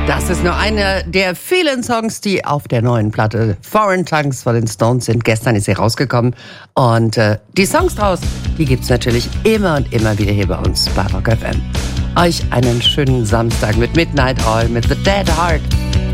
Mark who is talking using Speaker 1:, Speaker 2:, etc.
Speaker 1: Das ist nur einer der vielen Songs, die auf der neuen Platte Foreign Tongues von den Stones sind. Gestern ist sie rausgekommen und die Songs draus, die gibt's natürlich immer und immer wieder hier bei uns bei Rock FM. Euch einen schönen Samstag mit Midnight Oil, mit The Dead Heart.